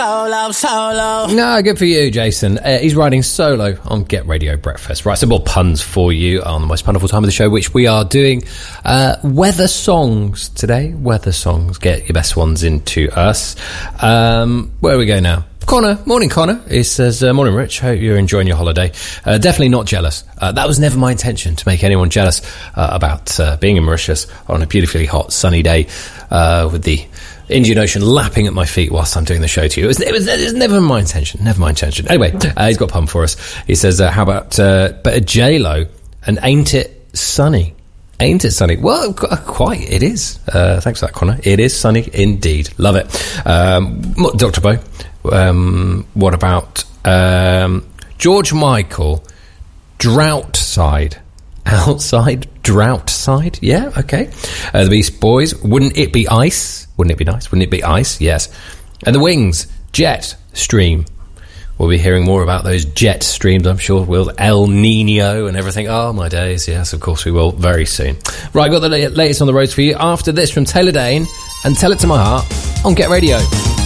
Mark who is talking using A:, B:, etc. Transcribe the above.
A: Solo.
B: No, good for you, Jason. He's riding solo on Get Radio Breakfast. Right, some more puns for you on the most wonderful time of the show, which we are doing weather songs today. Weather songs. Get your best ones into us. Where we go now? Connor. Morning, Connor. He says, morning, Rich. Hope you're enjoying your holiday. Definitely not jealous. That was never my intention, to make anyone jealous about being in Mauritius on a beautifully hot, sunny day with the Indian Ocean lapping at my feet whilst I'm doing the show to you. It was never my intention. Never my intention. Anyway, he's got a pun for us. He says, how about but a J-Lo and ain't it sunny? Ain't it sunny? Well, quite. It is. Thanks for that, Connor. It is sunny indeed. Love it. Dr. Bo, what about George Michael, Drought Side? Outside, Drought Side? Yeah, okay. The Beast Boys, Wouldn't It Be Ice? Wouldn't it be nice? Wouldn't it be ice? Yes. And the Wings, Jet Stream. We'll be hearing more about those jet streams, I'm sure. Will El Nino and everything. Oh, my days. Yes, of course we will very soon. Right, got the latest on the roads for you after this from Taylor Dane and Tell It to My Heart on Get Radio.